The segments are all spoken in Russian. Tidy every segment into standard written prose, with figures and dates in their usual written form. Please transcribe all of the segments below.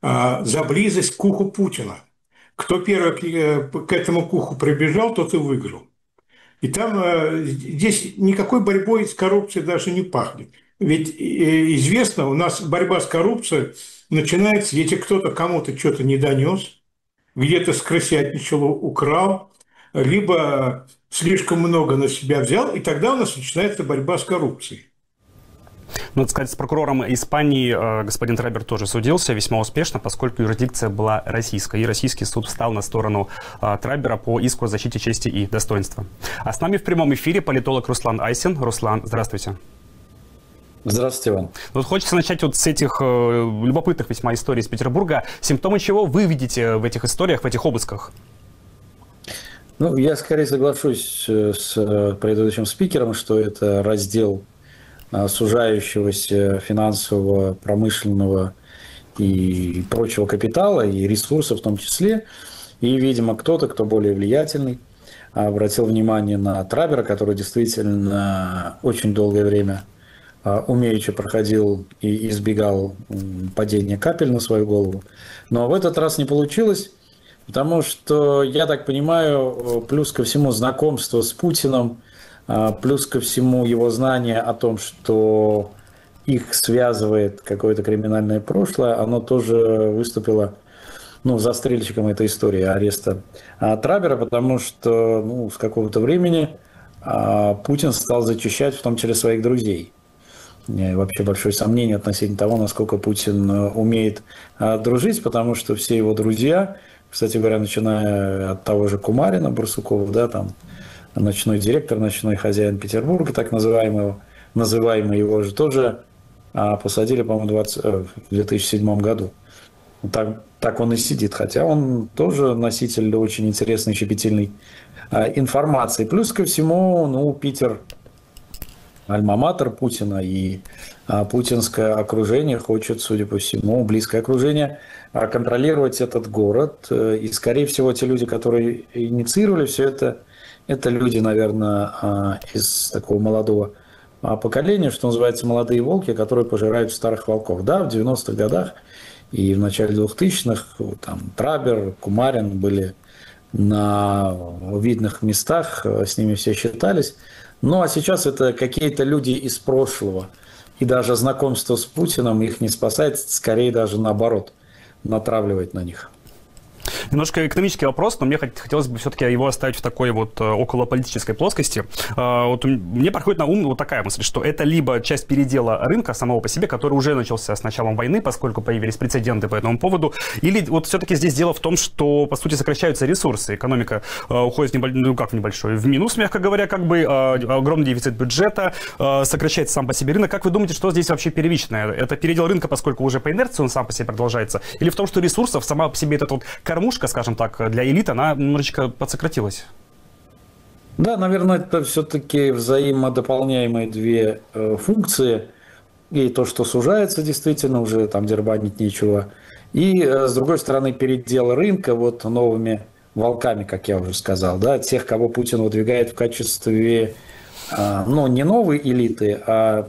за близость к уху Путина. Кто первый к этому уху прибежал, тот и выиграл. И там здесь никакой борьбой с коррупцией даже не пахнет. Ведь известно, у нас борьба с коррупцией начинается, если кто-то кому-то что-то не донес, где-то скрысятничал, украл, либо слишком много на себя взял, и тогда у нас начинается борьба с коррупцией. Надо сказать, с прокурором Испании господин Трабер тоже судился весьма успешно, поскольку юрисдикция была российская, и российский суд встал на сторону Трабера по иску о защите чести и достоинства. А с нами в прямом эфире политолог Руслан Айсин. Руслан, здравствуйте. Здравствуйте, Иван. Вот хочется начать вот с этих любопытных весьма историй из Петербурга. Симптомы чего вы видите в этих историях, в этих обысках? Ну, я скорее соглашусь с предыдущим спикером, что это раздел сужающегося финансового, промышленного и прочего капитала, и ресурсов в том числе. И, видимо, кто-то, кто более влиятельный, обратил внимание на Трабера, который действительно очень долгое время умеючи проходил и избегал падения капель на свою голову. Но в этот раз не получилось, потому что, я так понимаю, плюс ко всему знакомство с Путиным, плюс ко всему его знание о том, что их связывает какое-то криминальное прошлое, оно тоже выступило застрельщиком этой истории ареста Трабера, потому что с какого-то времени Путин стал зачищать в том числе своих друзей. И вообще большое сомнение относительно того, насколько Путин умеет дружить, потому что все его друзья, кстати говоря, начиная от того же Кумарина, Барсукова, да, там, ночной директор, ночной хозяин Петербурга, так называемый его же тоже посадили, по-моему, в 2007 году. Так он и сидит, хотя он тоже носитель очень интересной, щепетильной информации. Плюс ко всему, Питер альма-матер Путина, и путинское окружение хочет, судя по всему, близкое окружение, контролировать этот город. И, скорее всего, те люди, которые инициировали все это люди, наверное, из такого молодого поколения, что называется, молодые волки, которые пожирают старых волков. Да, в 90-х годах и в начале 2000-х там Трабер, Кумарин были на видных местах, с ними все считались. Ну, а сейчас это какие-то люди из прошлого. И даже знакомство с Путиным их не спасает, скорее даже наоборот, натравливает на них. Немножко экономический вопрос, но мне хотелось бы все-таки его оставить в такой вот околополитической плоскости. Вот мне приходит на ум вот такая мысль, что это либо часть передела рынка самого по себе, который уже начался с началом войны, поскольку появились прецеденты по этому поводу, или вот все-таки здесь дело в том, что, по сути, сокращаются ресурсы, экономика уходит в минус, мягко говоря, огромный дефицит бюджета, сокращается сам по себе рынок. Как вы думаете, что здесь вообще первичное? Это передел рынка, поскольку уже по инерции он сам по себе продолжается, или в том, что ресурсов сама по себе этот вот кормушка, скажем так, для элит, она немножечко подсократилась? Да, наверное, это все-таки взаимодополняемые две функции. И то, что сужается действительно, уже там дербанить нечего. И, с другой стороны, передел рынка вот новыми волками, как я уже сказал, да, тех, кого Путин выдвигает в качестве, не новой элиты, а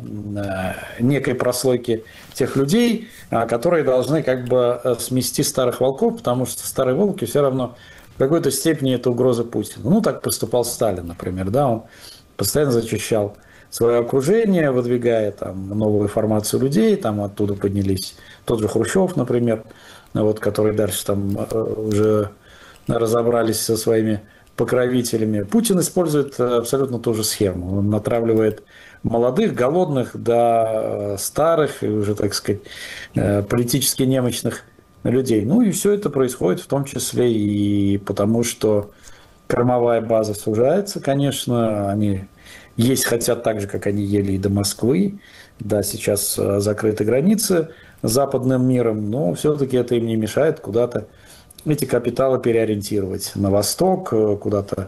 некой прослойки тех людей, которые должны смести старых волков, потому что старые волки все равно в какой-то степени это угроза Путину. Так поступал Сталин, например, да, он постоянно зачищал свое окружение, выдвигая там новую формацию людей, там оттуда поднялись тот же Хрущев, например, которые дальше там уже разобрались со своими покровителями. Путин использует абсолютно ту же схему. Он натравливает молодых, голодных до старых и уже, так сказать, политически немощных людей. И все это происходит в том числе и потому, что кормовая база сужается, конечно. Они есть хотят так же, как они ели и до Москвы. Да, сейчас закрыты границы западным миром, но все-таки это им не мешает куда-то эти капиталы переориентировать на восток, куда-то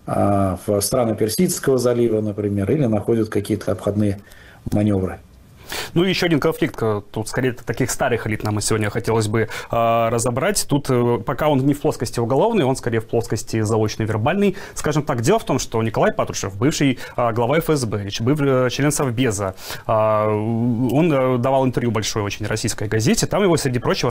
в страны Персидского залива, например, или находят какие-то обходные маневры. Ну и еще один конфликт, тут скорее таких старых элит нам сегодня хотелось бы разобрать. Тут пока он не в плоскости уголовной, он скорее в плоскости заочной, вербальной. Скажем так, дело в том, что Николай Патрушев, бывший глава ФСБ, бывший член Совбеза, он давал интервью большой очень российской газете. Там его, среди прочего,